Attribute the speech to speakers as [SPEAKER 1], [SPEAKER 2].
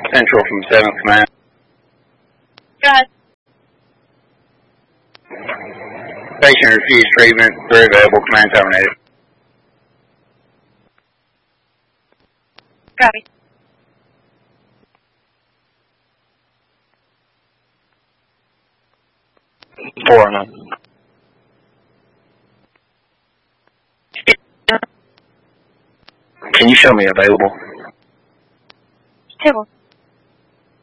[SPEAKER 1] Central from 7th Command.
[SPEAKER 2] Go ahead.
[SPEAKER 1] Patient refused treatment. Very available. Command terminated.
[SPEAKER 2] Copy.
[SPEAKER 3] Four, man. Can you show me available?
[SPEAKER 2] Table.